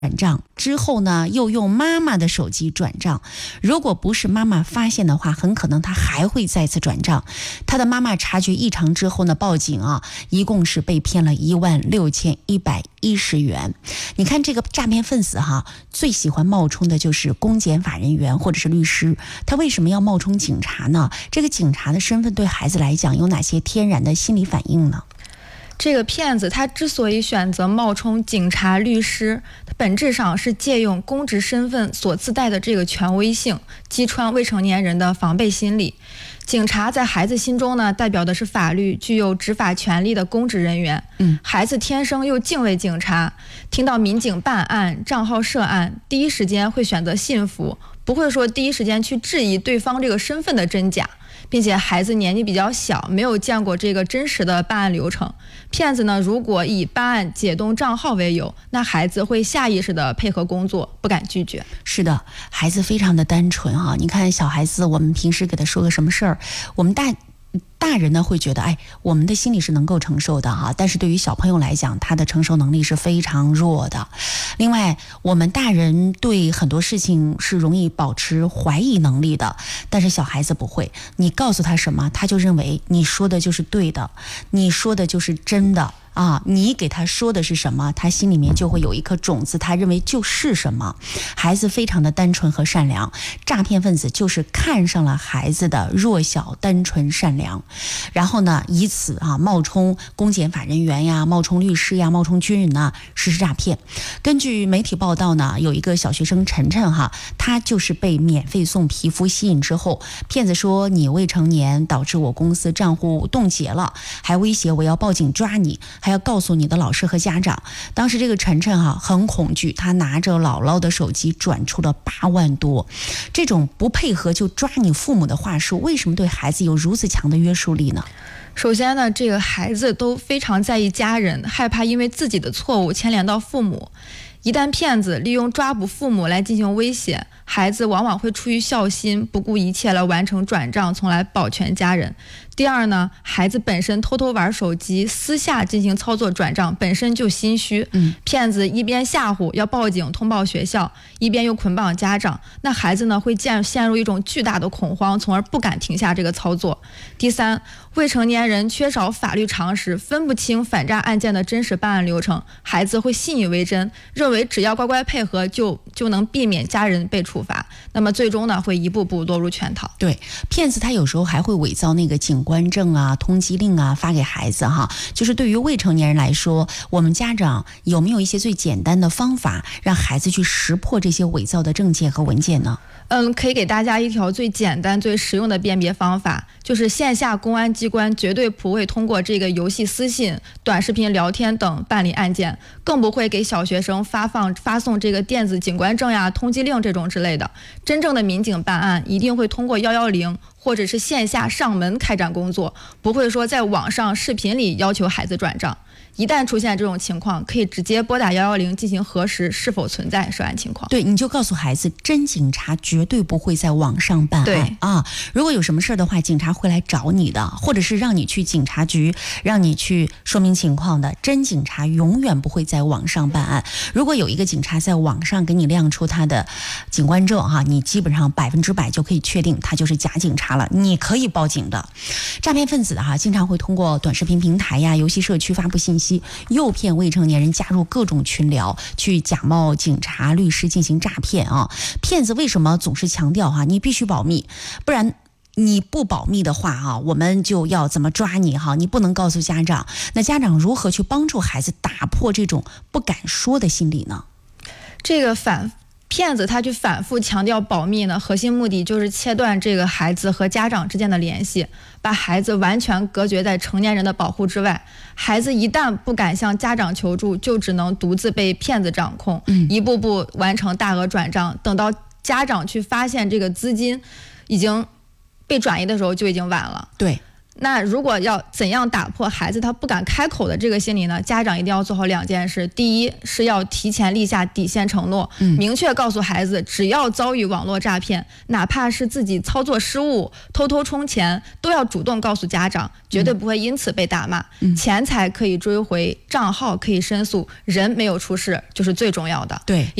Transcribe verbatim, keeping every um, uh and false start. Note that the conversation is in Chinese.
转账之后呢，又用妈妈的手机转账。如果不是妈妈发现的话，很可能他还会再次转账。他的妈妈察觉异常之后呢，报警啊，一共是被骗了一万六千一百一十元。你看这个诈骗分子哈，最喜欢冒充的就是公检法人员或者是律师。他为什么要冒充警察呢？这个警察的身份对孩子来讲有哪些天然的心理反应呢？ 这个骗子他之所以选择冒充警察、律师，本质上是借用公职身份所自带的这个权威性，击穿未成年人的防备心理。警察在孩子心中呢，代表的是法律具有执法权力的公职人员。嗯，孩子天生又敬畏警察，听到民警办案、账号涉案，第一时间会选择信服，不会说第一时间去质疑对方这个身份的真假。并且孩子年纪比较小，没有见过这个真实的办案流程。骗子呢，如果以办案解冻账号为由，那孩子会下意识的配合工作，不敢拒绝。 是的，孩子非常的单纯啊！你看小孩子，我们平时给他说个什么事儿，我们大大人呢会觉得，哎，我们的心里是能够承受的哈，但是对于小朋友来讲，他的承受能力是非常弱的。另外，我们大人对很多事情是容易保持怀疑能力的，但是小孩子不会。你告诉他什么，他就认为你说的就是对的，你说的就是真的。啊，你给他说的是什么，他心里面就会有一颗种子，他认为就是什么。孩子非常的单纯和善良，诈骗分子就是看上了孩子的弱小、单纯、善良，然后呢，以此啊冒充公检法人员呀、冒充律师呀、冒充军人呐，实施诈骗。根据媒体报道呢，有一个小学生晨晨哈，他就是被免费送皮肤吸引之后，骗子说你未成年，导致我公司账户冻结了，还威胁我要报警抓你。还要告诉你的老师和家长。当时这个晨晨哈很恐惧，他拿着姥姥的手机转出了八万多。这种不配合就抓你父母的话术，为什么对孩子有如此强的约束力呢？ 首先呢，这个孩子都非常在意家人，害怕因为自己的错误牵连到父母。一旦骗子利用抓捕父母来进行威胁，孩子往往会出于孝心，不顾一切来完成转账，从来保全家人。第二呢，孩子本身偷偷玩手机，私下进行操作转账，本身就心虚。嗯，骗子一边吓唬要报警通报学校，一边又捆绑家长，那孩子呢会陷陷入一种巨大的恐慌，从而不敢停下这个操作。第三，未成年人缺少法律常识，分不清反诈案件的真实办案流程，孩子会信以为真，认为只要乖乖配合就就能避免家人被处罚，那么最终呢会一步步落入圈套。 对，骗子他有时候还会伪造那个警官证啊、通缉令啊发给孩子哈。就是对于未成年人来说，我们家长有没有一些最简单的方法让孩子去识破这些伪造的证件和文件呢？ 嗯，可以给大家一条最简单、最实用的辨别方法，就是线下公安机关绝对不会通过这个游戏私信、短视频聊天等办理案件，更不会给小学生发放发送这个电子警官证呀、通缉令这种之类的。真正的民警办案一定会通过一一零或者是线下上门开展工作，不会说在网上视频里要求孩子转账。一旦出现这种情况，可以直接拨打一一零进行核实是否存在涉案情况。 对，你就告诉孩子，真警察绝对不会在网上办案啊！如果有什么事的话，警察会来找你的，或者是让你去警察局，让你去说明情况的。真警察永远不会在网上办案。如果有一个警察在网上给你亮出他的警官证哈，你基本上百分之百就可以确定他就是假警察了，你可以报警的。诈骗分子哈，经常会通过短视频平台呀、游戏社区发布信息。诱骗未成年人加入各种群聊，去假冒警察、律师进行诈骗啊！骗子为什么总是强调哈、啊，你必须保密，不然你不保密的话哈、啊，我们就要怎么抓你哈、啊？你不能告诉家长。那家长如何去帮助孩子打破这种不敢说的心理呢？ 这个反。骗子他去反复强调保密呢，核心目的就是切断这个孩子和家长之间的联系，把孩子完全隔绝在成年人的保护之外。孩子一旦不敢向家长求助，就只能独自被骗子掌控，嗯、一步步完成大额转账。等到家长去发现这个资金已经被转移的时候，就已经晚了。 对。 那如果要怎样打破孩子他不敢开口的这个心理呢？家长一定要做好两件事。第一是要提前立下底线承诺，嗯、明确告诉孩子，只要遭遇网络诈骗，哪怕是自己操作失误、偷偷充钱，都要主动告诉家长，绝对不会因此被打骂。嗯、钱财可以追回，账号可以申诉，人没有出事就是最重要的。 对。